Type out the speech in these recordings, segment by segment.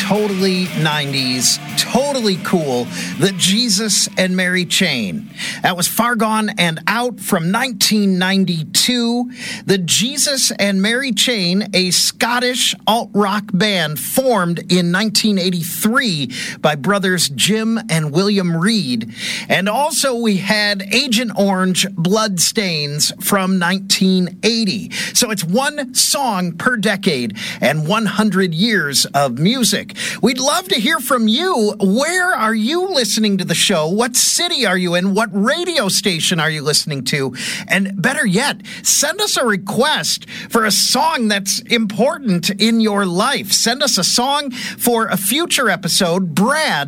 totally 90s, totally cool. The Jesus and Mary Chain. That was Far Gone and Out from 1992. The Jesus and Mary Chain, a Scottish alt-rock band formed in 1983 by brothers Jim and William Reed. And also we had Agent Orange, Bloodstains from 1980. So it's one song per decade and 100 years of music. We'd love to hear from you. Where are you listening to the show? What city are you in? What radio station are you listening to? And better yet, send us a request for a song that's important in your life. Send us a song for a future episode,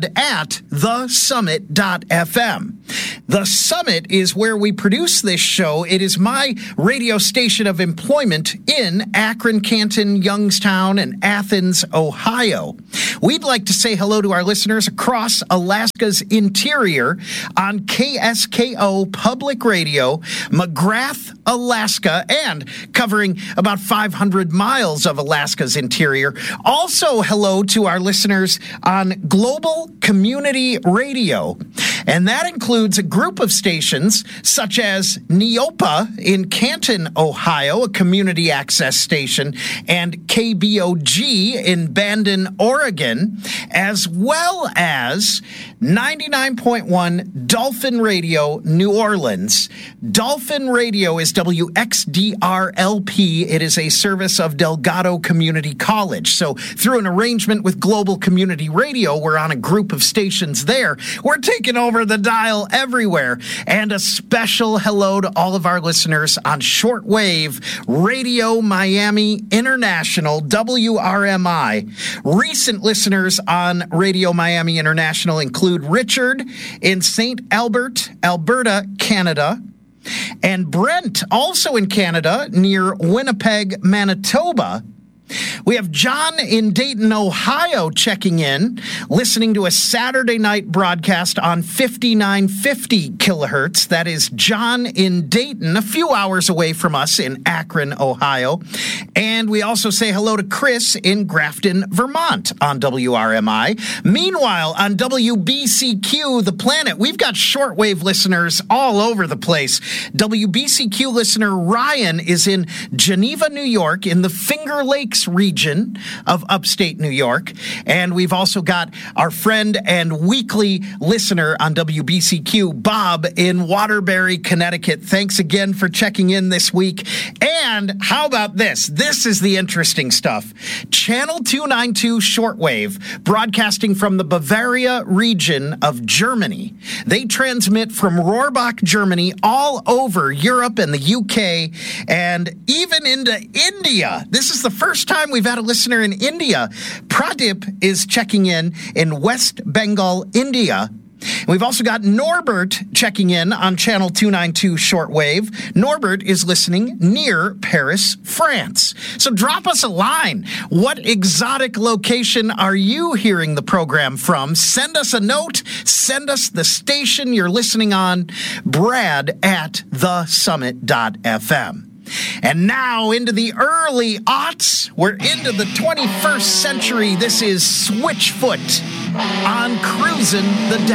brad@thesummit.fm. The Summit is where we produce this show. It is my radio station of employment in Akron, Canton, Youngstown, and Athens, Ohio. We'd like to say hello to our listeners across Alaska's interior on KSKO Public Radio, McGrath, Alaska, and covering about 500 miles of Alaska's interior. Also, hello to our listeners on Global Community Radio. And that includes a group of stations such as Neopa in Canton, Ohio, a community access station, and KBOG in Bandon, Oregon, as well as 99.1 Dolphin Radio, New Orleans. Dolphin Radio is WXDR-LP. It is a service of Delgado Community College. So through an arrangement with Global Community Radio, we're on a group of stations there. We're taking over the dial everywhere. And a special hello to all of our listeners on shortwave Radio Miami International, WRMI. Recent listeners on Radio Miami International include Richard in St. Albert, Alberta, Canada, and Brent, also in Canada, near Winnipeg, Manitoba. We have John in Dayton, Ohio, checking in, listening to a Saturday night broadcast on 5950 kilohertz. That is John in Dayton, a few hours away from us in Akron, Ohio. And we also say hello to Chris in Grafton, Vermont on WRMI. Meanwhile, on WBCQ, The Planet, we've got shortwave listeners all over the place. WBCQ listener Ryan is in Geneva, New York, in the Finger Lakes region of upstate New York. And we've also got our friend and weekly listener on WBCQ, Bob in Waterbury, Connecticut. Thanks again for checking in this week. And how about this? This is the interesting stuff. Channel 292 shortwave, broadcasting from the Bavaria region of Germany. They transmit from Rohrbach, Germany, all over Europe and the UK, and even into India. This is the first time we've had a listener in India. Pradip is checking in West Bengal, India. We've also got Norbert checking in on Channel 292 shortwave. Norbert is listening near Paris, France. So drop us a line. What exotic location are you hearing the program from? Send us a note. Send us the station you're listening on. brad@thesummit.fm. And now into the early aughts. We're into the 21st century. This is Switchfoot on Cruisin' the Deck.